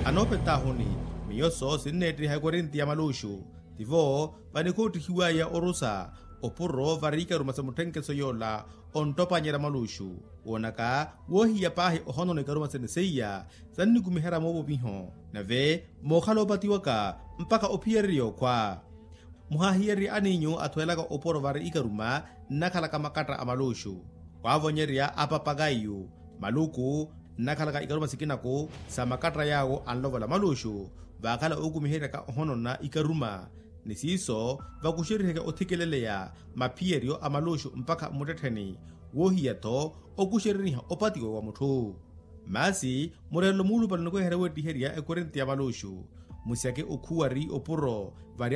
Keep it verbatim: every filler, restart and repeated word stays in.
anopeta honi miyoso sinetri ha Korintia malushu tivo panikoti hiwaya orusa opuro varika rumasa mutenkeso yola ontopanyera malushu onaka wohiya pahi ohono ne karuma seneseya sanni kumihera mobo biho nave mokhalopatiwaka mpaka opierio kwa muhahiyeri aninyo atwelaka oporo vari ikaruma nakhalaka makatra amalushu kwavonyeria apapagayu maluku nakhalaka ikaruma sikinako sa makatra yago anlovola malushu vakhala ukumihereka ohono na ikaruma nisiso vakushiriheka othikeleleya mapierio amalushu mpaka mutetheni wohiyato okushiririha opatiko wa muthu masi murelo mulu palonoko here wetiheria e Korintia malushu musiake okhuwari opuro vari